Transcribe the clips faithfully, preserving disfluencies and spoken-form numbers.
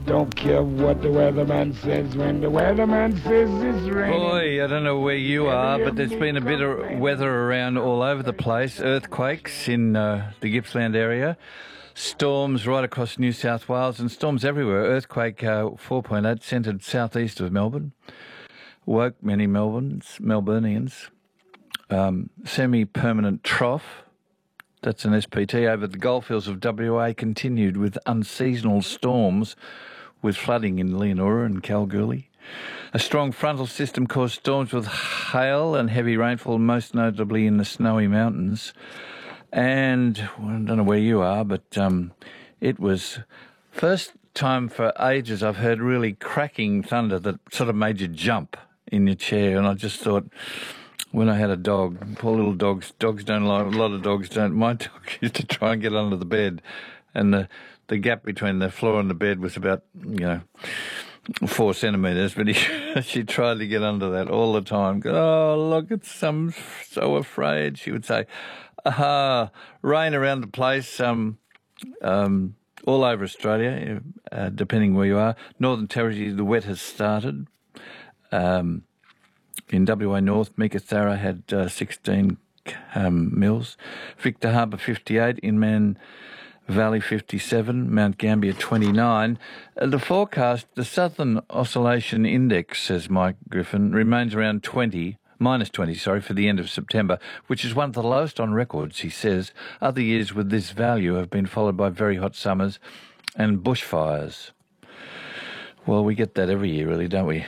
Don't care what the weatherman says when the weatherman says it's raining. Boy, I don't know where you are, but there's been a bit of weather around all over the place. Earthquakes in uh, the Gippsland area, storms right across New South Wales, and storms everywhere. Earthquake uh, four point eight centred southeast of Melbourne. Woke many Melbournes, Melburnians. Um, semi-permanent trough, that's an S P T, over the goldfields of W A continued with unseasonal storms with flooding in Leonora and Kalgoorlie. A strong frontal system caused storms with hail and heavy rainfall, most notably in the Snowy Mountains. And well, I don't know where you are, but um, it was first time for ages I've heard really cracking thunder that sort of made you jump in your chair. And I just thought, when I had a dog, poor little dogs, dogs don't like, a lot of dogs don't. My dog used to try and get under the bed, and the the gap between the floor and the bed was about, you know, four centimetres, but he, she tried to get under that all the time. Oh, look, it's, I'm so afraid, she would say. Ah, rain around the place, um, um, all over Australia, uh, depending where you are. Northern Territory, the wet has started. Um, in W A North, Meekatharra had uh, sixteen um, mils. Victor Harbour, fifty-eight. Inman Valley, fifty-seven. Mount Gambier, twenty-nine. Uh, the forecast, the Southern Oscillation Index, says Mike Griffin, remains around twenty, minus twenty, sorry, for the end of September, which is one of the lowest on records, he says. Other years with this value have been followed by very hot summers and bushfires. Well, we get that every year, really, don't we?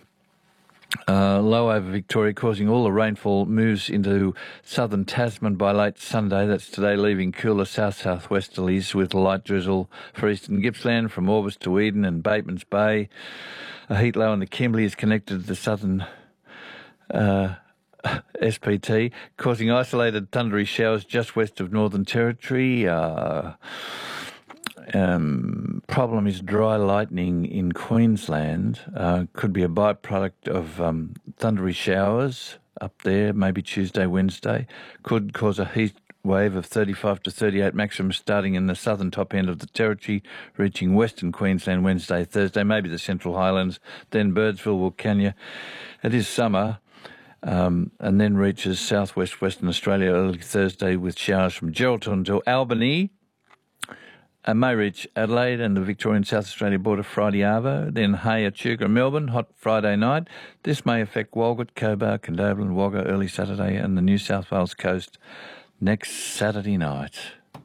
Uh, low over Victoria, causing all the rainfall moves into southern Tasman by late Sunday. That's today, leaving cooler south-southwesterlies with light drizzle for eastern Gippsland from Orvis to Eden and Bateman's Bay. A heat low in the Kimberley is connected to the southern uh, S P T, causing isolated thundery showers just west of Northern Territory. Uh, Um, problem is dry lightning in Queensland. Uh, could be a byproduct of um, thundery showers up there, maybe Tuesday, Wednesday. Could cause a heat wave of thirty-five to thirty-eight maximum starting in the southern top end of the territory, reaching western Queensland Wednesday, Thursday, maybe the Central Highlands, then Birdsville, Wilcannia. It is summer. Um, and then reaches southwest Western Australia early Thursday with showers from Geraldton to Albany. Uh, may reach Adelaide and the Victorian South Australia border Friday arvo, then Hay, Echuca, Melbourne, hot Friday night. This may affect Walgett, Cobar, Condobolin, Wagga early Saturday and the New South Wales coast next Saturday night.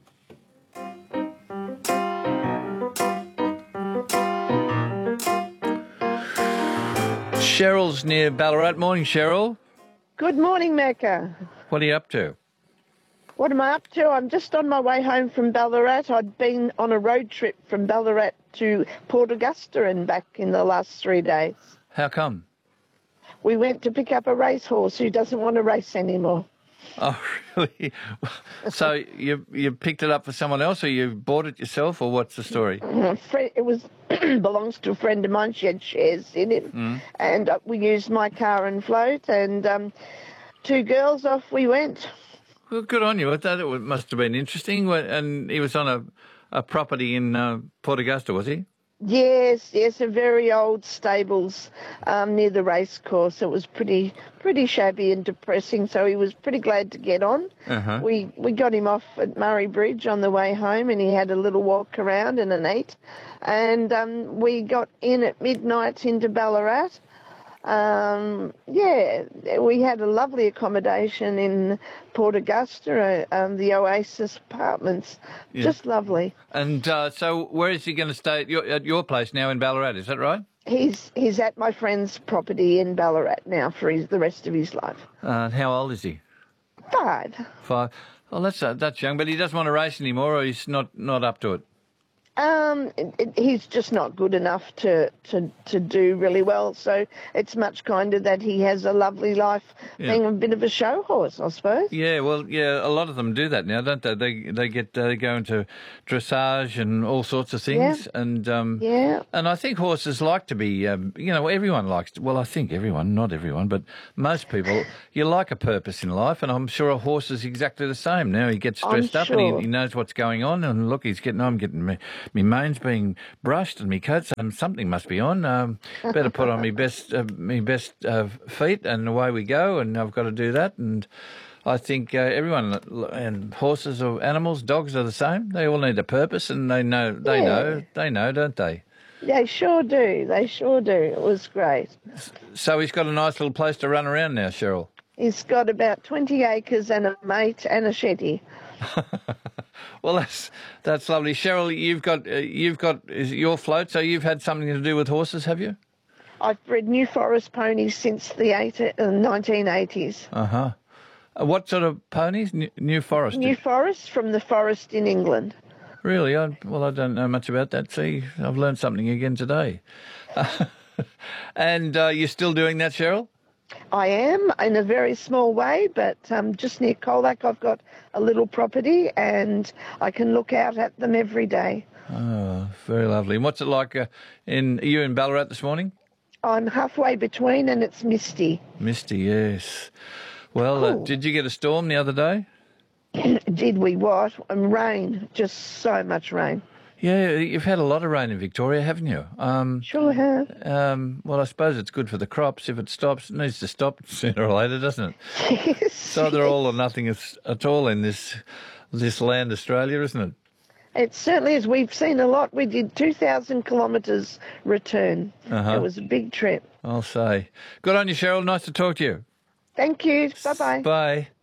Cheryl's near Ballarat. Morning, Cheryl. Good morning, Mecca. What are you up to? What am I up to? I'm just on my way home from Ballarat. I'd been on a road trip from Ballarat to Port Augusta and back in the last three days. How come? We went to pick up a racehorse who doesn't want to race anymore. Oh, really? So you you picked it up for someone else, or you bought it yourself, or what's the story? It was belongs to a friend of mine. She had shares in it, mm. and uh, we used my car and float, and um, two girls, off we went. Well, good on you. I thought it must have been interesting. And he was on a, a property in uh, Port Augusta, was he? Yes, yes, a very old stables um, near the race course. It was pretty pretty shabby and depressing, so he was pretty glad to get on. Uh-huh. We we got him off at Murray Bridge on the way home, and he had a little walk around and an eat. And um, we got in at midnight into Ballarat. Um, yeah, we had a lovely accommodation in Port Augusta, uh, um, the Oasis Apartments. Yeah. Just lovely. And uh, so where is he going to stay at your, at your place now in Ballarat, is that right? He's he's at my friend's property in Ballarat now for his, the rest of his life. Uh, how old is he? Five. Five. Well, that's, uh, that's young, but he doesn't want to race anymore, or he's not, not up to it? Um, it, it, he's just not good enough to, to, to do really well, so it's much kinder that he has a lovely life yeah. being a bit of a show horse, I suppose. Yeah, well, yeah, a lot of them do that now, don't they? They they get uh, they go into dressage and all sorts of things, yeah. and um, yeah, and I think horses like to be, um, you know, everyone likes. To, well, I think everyone, not everyone, but most people, you like a purpose in life, and I'm sure a horse is exactly the same. Now he gets dressed I'm up sure. and he, he knows what's going on, and look, he's getting, I'm getting me. my mane's being brushed and my coat's um, something must be on. Um, better put on my best uh, my best uh, feet, and away we go. And I've got to do that. And I think uh, everyone, and horses or animals, dogs are the same. They all need a purpose, and they know they Yeah. know they know, don't they? They sure do. They sure do. It was great. So he's got a nice little place to run around now, Cheryl. He's got about twenty acres and a mate and a shetty. Well, that's that's lovely, Cheryl. You've got uh, you've got is it your float, so you've had something to do with horses, have you? I've bred New Forest ponies since the eighty, uh, nineteen eighties. Uh-huh. Uh, what sort of ponies? New, New Forest. New Forest from the forest in England. Really? I, well, I don't know much about that. See, I've learned something again today. And uh, you're still doing that, Cheryl? I am, in a very small way, but um, just near Colac I've got a little property and I can look out at them every day. Oh, very lovely. And what's it like uh, in, are you in Ballarat this morning? I'm halfway between and it's misty. Misty, yes. Well, uh, Cool. did you get a storm the other day? Did we what? And rain, just so much rain. Yeah, you've had a lot of rain in Victoria, haven't you? Um, Sure have. um, well, I suppose it's good for the crops. If it stops, it needs to stop sooner or later, doesn't it? Yes. So they're all or nothing is- at all in this this land, Australia, isn't it? It certainly is. We've seen a lot. We did two thousand kilometres return. Uh-huh. It was a big trip. I'll say. Good on you, Cheryl. Nice to talk to you. Thank you. Bye-bye. Bye.